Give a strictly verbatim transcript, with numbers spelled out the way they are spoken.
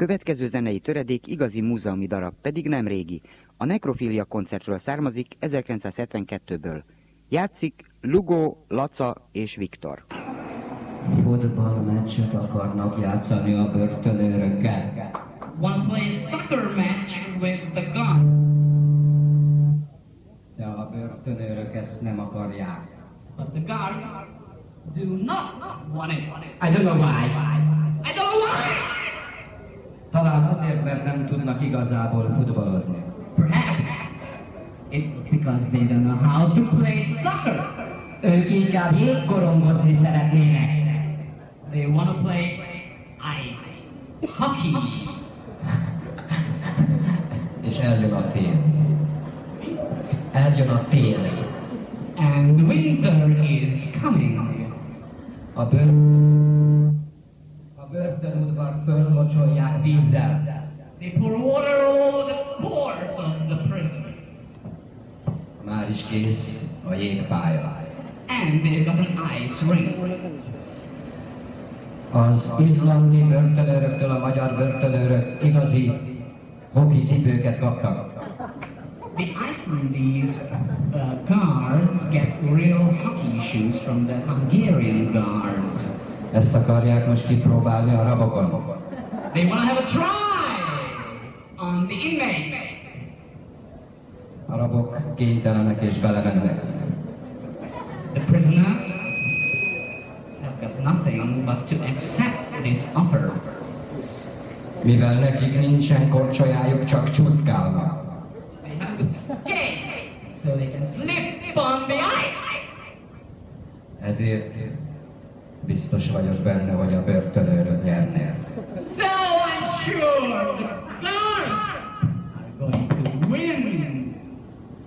következő zenei töredék igazi múzeumi darab, pedig nem régi. A Nekrofilia koncertről származik ezerkilencszázhetvenkettőből. Játszik Lugo, Laca és Viktor. Fotballmeccset akarnak játszani a börtönőrökkel. Want to play a soccer match with the gun. De a börtönőrök ezt nem akarják. But the guards do not want it. I don't know why. I don't know why! Talán azért, mert nem tudnak igazából futballozni. Perhaps it's because they don't know how to play soccer. Ők inkább jégkorongozni szeretnének. They want to play ice hockey. És eljön a tél. Eljön a tél. And winter is coming. A, bőr... a börtönudvar fölmocsolják vízzel. They pour water all over the court of the prison. Már is kész a jégpálya. And they've got an ice rink. Az izlandi börtönőröktől a magyar börtönőrök igazi hoki cipőket kaptak. The Icelandic uh, guards get real hockey shoes from the Hungarian guards. Ezt akarják most kipróbálni a rabokon. They want to have a try on the inmates. A rabok kénytelenek és belemennek. The prisoners have got nothing but to accept this offer. Mivel nekik nincsen korcsolyájuk, csak csúszkálnak. They have skates so they can slip on the ice. Ezért biztos vagyok benne, hogy a börtönőrök nyernél. So I'm sure the guards